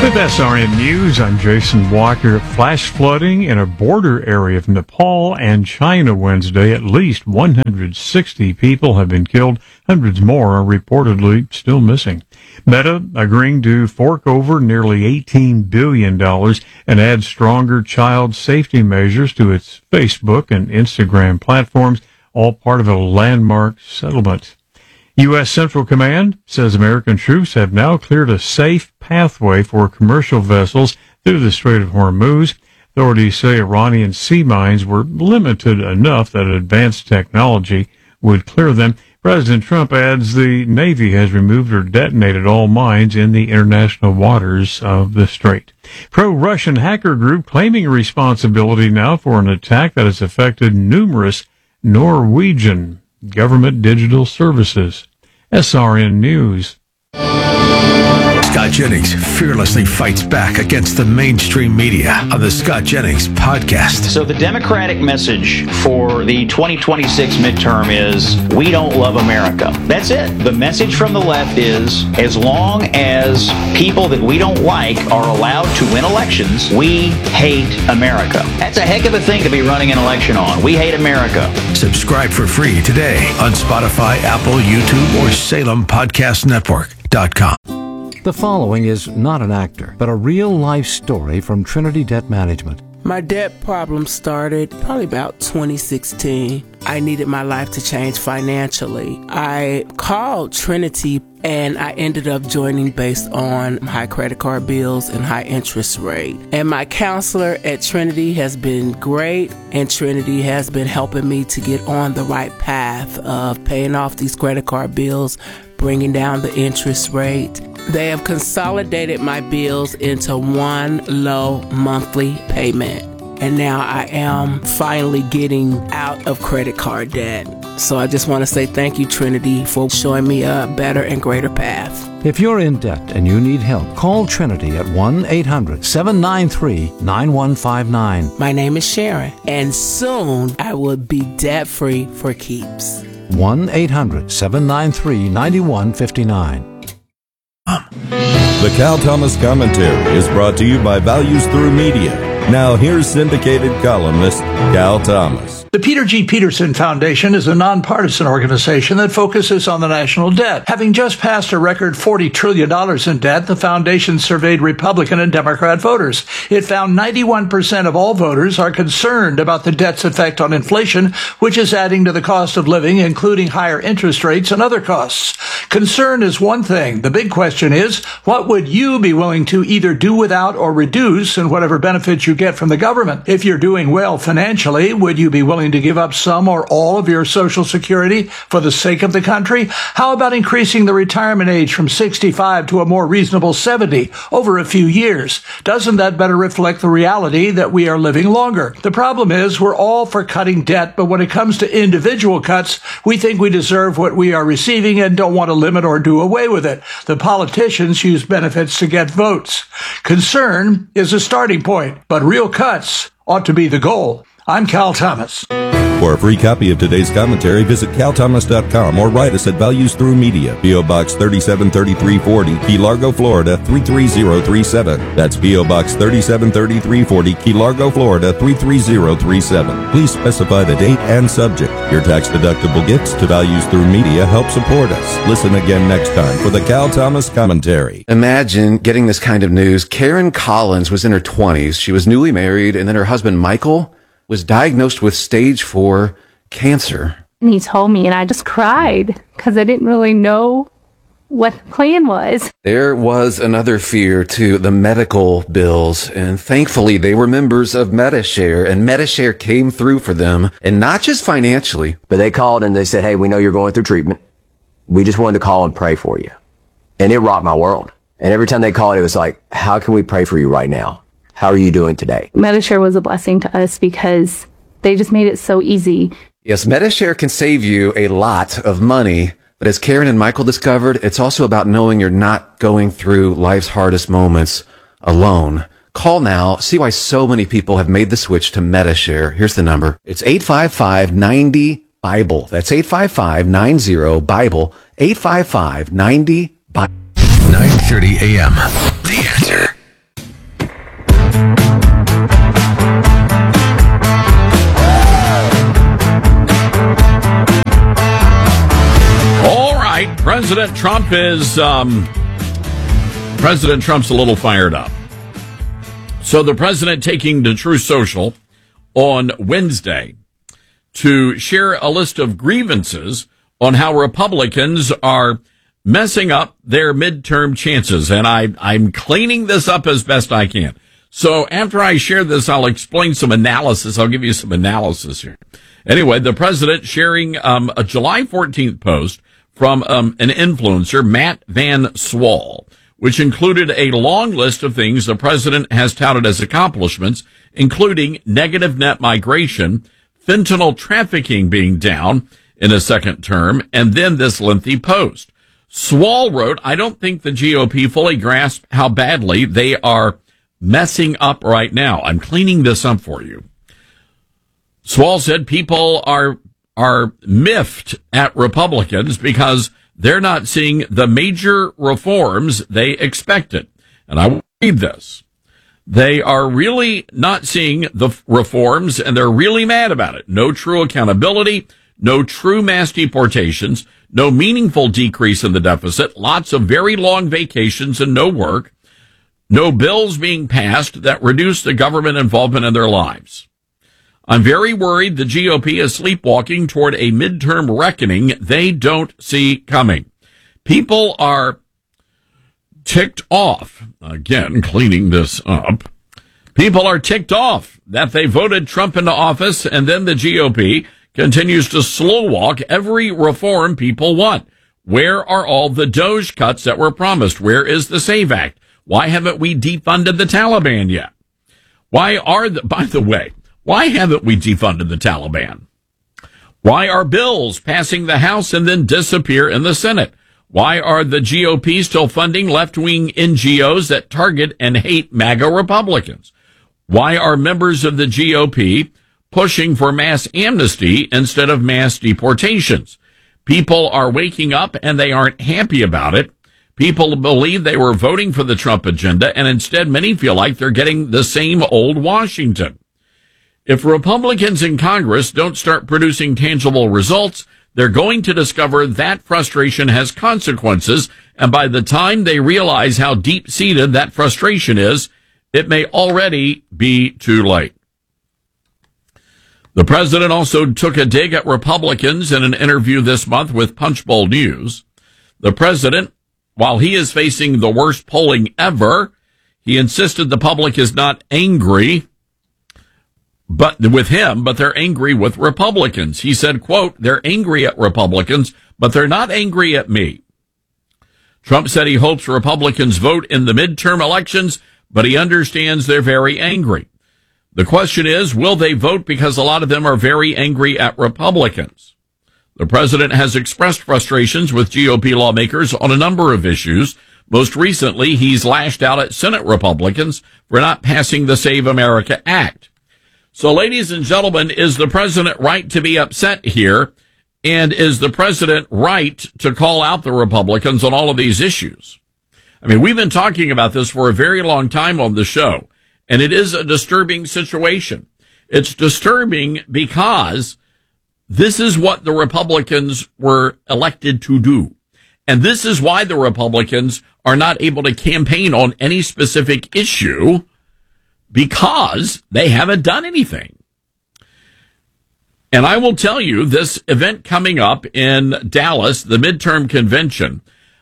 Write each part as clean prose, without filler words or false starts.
With SRN News, I'm Jason Walker. Flash flooding in a border area of Nepal and China Wednesday. At least 160 people have been killed. Hundreds more are reportedly still missing. Meta agreeing to fork over nearly $18 billion and add stronger child safety measures to its Facebook and Instagram platforms, all part of a landmark settlement. U.S. Central Command says American troops have now cleared a safe pathway for commercial vessels through the Strait of Hormuz. Authorities say Iranian sea mines were limited enough that advanced technology would clear them. President Trump adds the Navy has removed or detonated all mines in the international waters of the Strait. Pro-Russian hacker group claiming responsibility now for an attack that has affected numerous Norwegian government digital services. SRN News. Scott Jennings fearlessly fights back against the mainstream media on the Scott Jennings podcast. So the Democratic message for the 2026 midterm is, we don't love America. That's it. The message from the left is, as long as people that we don't like are allowed to win elections, we hate America. That's a heck of a thing to be running an election on. We hate America. Subscribe for free today on Spotify, Apple, YouTube, or SalemPodcastNetwork.com. The following is not an actor, but a real-life story from Trinity Debt Management. My debt problem started probably about 2016. I needed my life to change financially. I called Trinity and I ended up joining based on high credit card bills and high interest rate. And my counselor at Trinity has been great, and Trinity has been helping me to get on the right path of paying off these credit card bills, bringing down the interest rate. They have consolidated my bills into one low monthly payment. And now I am finally getting out of credit card debt. So I just want to say thank you, Trinity, for showing me a better and greater path. If you're in debt and you need help, call Trinity at 1-800-793-9159. My name is Sharon, and soon I will be debt-free for keeps. 1-800-793-9159. The Cal Thomas Commentary is brought to you by Values Through Media. Now here's syndicated columnist Cal Thomas. The Peter G. Peterson Foundation is a nonpartisan organization that focuses on the national debt. Having just passed a record $40 trillion in debt, the foundation surveyed Republican and Democrat voters. It found 91% of all voters are concerned about the debt's effect on inflation, which is adding to the cost of living, including higher interest rates and other costs. Concern is one thing. The big question is, what would you be willing to either do without or reduce in whatever benefits you get from the government? If you're doing well financially, would you be willing to give up some or all of your Social Security for the sake of the country? How about increasing the retirement age from 65 to a more reasonable 70 over a few years? Doesn't that better reflect the reality that we are living longer? The problem is we're all for cutting debt, but when it comes to individual cuts, we think we deserve what we are receiving and don't want to limit or do away with it. The politicians use benefits to get votes. Concern is a starting point, but real cuts ought to be the goal. I'm Cal Thomas. For a free copy of today's commentary, visit calthomas.com or write us at Values Through Media, P.O. Box 373340, Key Largo, Florida 33037. That's P.O. Box 373340, Key Largo, Florida 33037. Please specify the date and subject. Your tax-deductible gifts to Values Through Media help support us. Listen again next time for the Cal Thomas Commentary. Imagine getting this kind of news. Karen Collins was in her 20s. She was newly married, and then her husband, Michael, was diagnosed with stage 4 cancer. And he told me, and I just cried because I didn't really know what the plan was. There was another fear to the medical bills, and thankfully they were members of Medi-Share, and Medi-Share came through for them, and not just financially. But they called and they said, hey, we know you're going through treatment. We just wanted to call and pray for you. And it rocked my world. And every time they called, it was like, how can we pray for you right now? How are you doing today? Medi-Share was a blessing to us because they just made it so easy. Yes, Medi-Share can save you a lot of money, but as Karen and Michael discovered, it's also about knowing you're not going through life's hardest moments alone. Call now. See why so many people have made the switch to Medi-Share. Here's the number. It's 855-90-BIBLE. That's 855-90-BIBLE. 855-90-BIBLE. 9:30 a.m. The Answer. President Trump's a little fired up. So the president taking to Truth Social on Wednesday to share a list of grievances on how Republicans are messing up their midterm chances. And I'm cleaning this up as best I can. So after I share this, I'll explain some analysis. I'll give you some analysis here. Anyway, the president sharing a July 14th post from an influencer, Matt Van Swall, which included a long list of things the president has touted as accomplishments, including negative net migration, fentanyl trafficking being down in a second term, and then this lengthy post. Swall wrote, I don't think the GOP fully grasp how badly they are messing up right now. I'm cleaning this up for you. Swall said people are miffed at Republicans because they're not seeing the major reforms they expected. And I will read this. They are really not seeing the reforms, and they're really mad about it. No true accountability, no true mass deportations, no meaningful decrease in the deficit, lots of very long vacations and no work, no bills being passed that reduce the government involvement in their lives. I'm very worried the GOP is sleepwalking toward a midterm reckoning they don't see coming. People are ticked off. Again, cleaning this up. People are ticked off that they voted Trump into office, and then the GOP continues to slow walk every reform people want. Where are all the DOGE cuts that were promised? Where is the SAVE Act? Why haven't we defunded the Taliban yet? By the way, why haven't we defunded the Taliban? Why are bills passing the House and then disappear in the Senate? Why are the GOP still funding left-wing NGOs that target and hate MAGA Republicans? Why are members of the GOP pushing for mass amnesty instead of mass deportations? People are waking up and they aren't happy about it. People believe they were voting for the Trump agenda, and instead many feel like they're getting the same old Washington. If Republicans in Congress don't start producing tangible results, they're going to discover that frustration has consequences, and by the time they realize how deep-seated that frustration is, it may already be too late. The president also took a dig at Republicans in an interview this month with Punchbowl News. The president, while he is facing the worst polling ever, he insisted the public is not angry but they're angry with Republicans. He said, quote, they're angry at Republicans, but they're not angry at me. Trump said he hopes Republicans vote in the midterm elections, but he understands they're very angry. The question is, will they vote because a lot of them are very angry at Republicans? The president has expressed frustrations with GOP lawmakers on a number of issues. Most recently, he's lashed out at Senate Republicans for not passing the Save America Act. So, ladies and gentlemen, is the president right to be upset here? And is the president right to call out the Republicans on all of these issues? I mean, we've been talking about this for a very long time on the show, and it is a disturbing situation. It's disturbing because this is what the Republicans were elected to do. And this is why the Republicans are not able to campaign on any specific issue, because they haven't done anything. And I will tell you, this event coming up in Dallas, the midterm convention,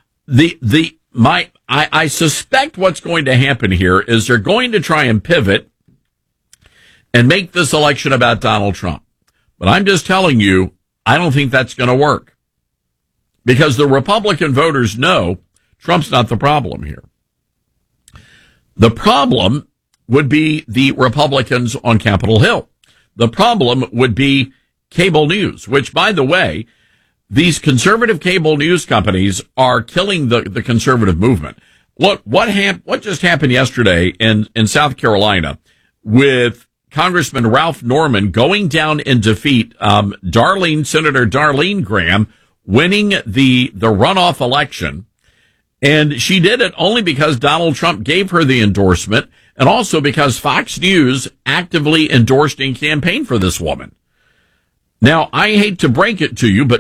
I suspect what's going to happen here is they're going to try and pivot and make this election about Donald Trump. But I'm just telling you, I don't think that's going to work, because the Republican voters know Trump's not the problem here. The problem would be the Republicans on Capitol Hill. The problem would be cable news, which, by the way, these conservative cable news companies are killing the conservative movement. Look, what just happened yesterday in South Carolina with Congressman Ralph Norman going down in defeat, Senator Darlene Graham winning the runoff election. And she did it only because Donald Trump gave her the endorsement, and also because Fox News actively endorsed and campaigned for this woman. Now, I hate to break it to you, but